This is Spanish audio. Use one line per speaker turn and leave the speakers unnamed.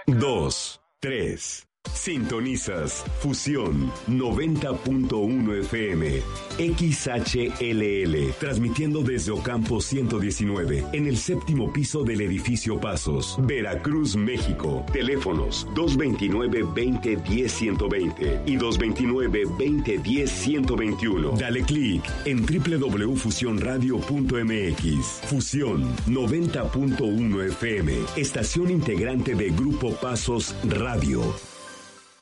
2, 3. Sintonizas Fusión 90.1 FM XHLL, transmitiendo desde Ocampo 119, en el 7º piso del edificio Pasos, Veracruz, México. Teléfonos 229-2010-120 y 229-2010-121. Dale clic en www.fusionradio.mx. Fusión 90.1 FM, estación integrante de Grupo Pasos Radio.